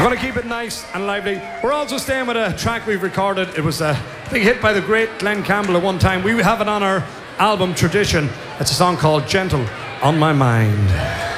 going to keep it nice and lively. We're also staying with a track we've recorded. It was a big hit by the great Glenn Campbell at one time. We have it on our album Tradition. It's a song called Gentle on My Mind.